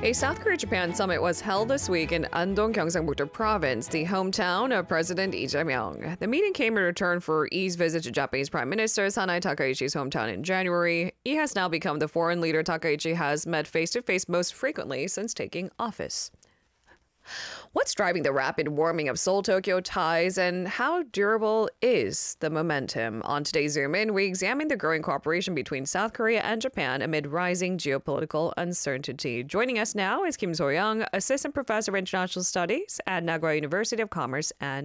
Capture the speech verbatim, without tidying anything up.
A South Korea-Japan summit was held this week in Andong, Gyeongsang-buk-do Province, the hometown of President Lee Jae-myung. The meeting came in return for Lee's visit to Japanese Prime Minister Sanai Takaichi's hometown in January. Lee has now become the foreign leader Takaichi has met face-to-face most frequently since taking office. What's driving the rapid warming of Seoul-Tokyo ties, and how durable is the momentum? On today's Zoom In, we examine the growing cooperation between South Korea and Japan amid rising geopolitical uncertainty. Joining us now is Kim So-young, Assistant Professor of International Studies at Nagoya University of Commerce and